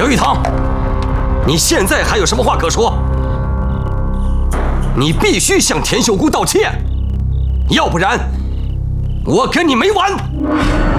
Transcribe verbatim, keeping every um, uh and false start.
刘玉堂，你现在还有什么话可说？你必须向田秀姑道歉，要不然我跟你没完！